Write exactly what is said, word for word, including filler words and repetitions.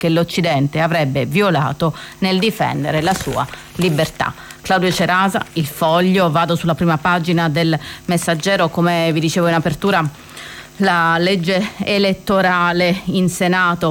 che l'Occidente avrebbe violato nel difendere la sua libertà. Claudio Cerasa, Il Foglio, vado sulla prima pagina del Messaggero, come vi dicevo in apertura, la legge elettorale in Senato